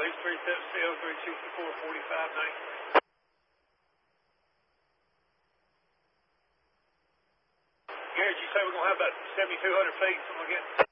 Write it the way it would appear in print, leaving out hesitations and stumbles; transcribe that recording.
Leeds 370 364 4590. Gary, did you say we're going to have about 7,200 feet? Something like that?